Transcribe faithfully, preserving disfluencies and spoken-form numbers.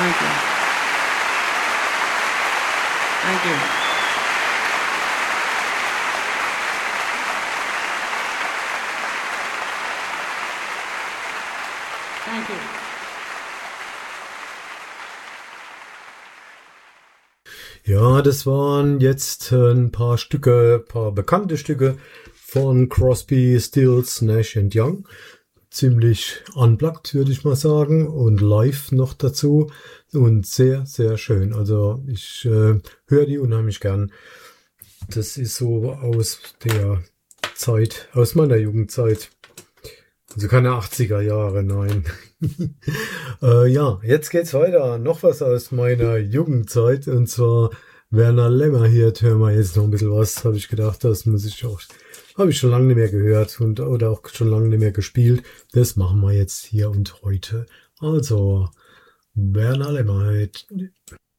Thank you. Thank you. Thank you. Ja, das waren jetzt ein paar Stücke, ein paar bekannte Stücke von Crosby, Stills, Nash and Young. Ziemlich unplugged, würde ich mal sagen, und live noch dazu und sehr, sehr schön. Also ich äh, höre die unheimlich gern. Das ist so aus der Zeit, aus meiner Jugendzeit. Also keine achtziger Jahre, nein. äh, ja, jetzt geht's weiter. Noch was aus meiner Jugendzeit, und zwar Werner Lämmerhirt. Hören wir jetzt noch ein bisschen was, habe ich gedacht. Das muss ich auch, habe ich schon lange nicht mehr gehört und oder auch schon lange nicht mehr gespielt. Das machen wir jetzt hier und heute. Also, Werner Lämmerhirt.